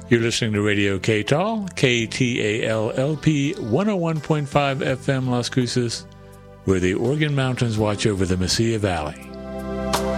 You're listening to Radio KTAL, KTAL-LP 101.5 FM Las Cruces, where the Organ Mountains watch over the Mesilla Valley.